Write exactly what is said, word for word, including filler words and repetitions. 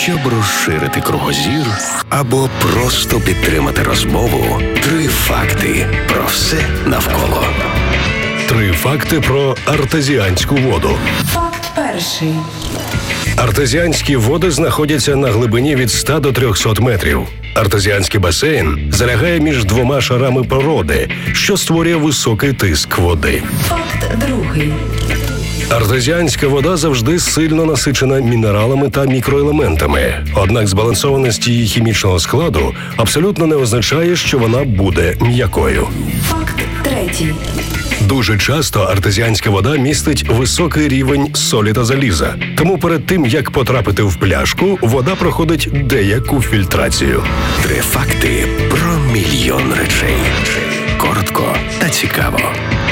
Щоб розширити кругозір або просто підтримати розмову, три факти про все навколо. Три факти про артезіанську воду. Факт перший. Артезіанські води знаходяться на глибині від ста до трьохсот метрів. Артезіанський басейн залягає між двома шарами породи, що створює високий тиск води. Факт другий. Артезіанська вода завжди сильно насичена мінералами та мікроелементами. Однак збалансованість її хімічного складу абсолютно не означає, що вона буде м'якою. Факт третій. Дуже часто артезіанська вода містить високий рівень солі та заліза. Тому перед тим, як потрапити в пляшку, вода проходить деяку фільтрацію. Три факти про мільйон речей. Коротко та цікаво.